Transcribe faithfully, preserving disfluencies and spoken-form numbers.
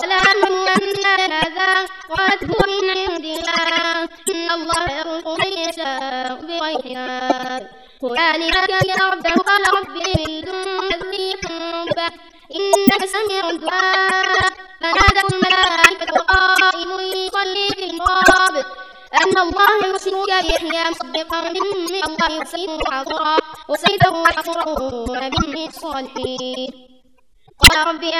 قال عنه أن هذا قالت هو من عند الله إن الله يرزق من يشاء بغير حساب هنالك يا ربه قال رب من لدنك ذرية طيبة إنك سميع الدعاء فنادته الملائكة وقائم يصلي في المحراب أن الله يرسلك بيحيى مصدقا من الله يرسله حاضرا وسيفه وحصره من الصالحين قال رب